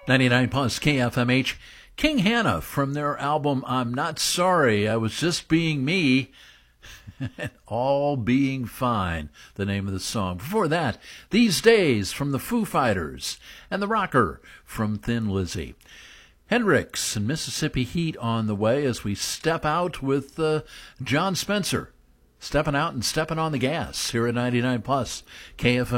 99 plus KFMH. King Hannah from their album I'm Not Sorry, I Was Just Being Me, and All Being Fine, the name of the song. Before that, These Days from the Foo Fighters, and The Rocker from Thin Lizzy. Hendrix and Mississippi Heat on the way as we step out with John Spencer. Stepping out and stepping on the gas here at 99 plus KFMH.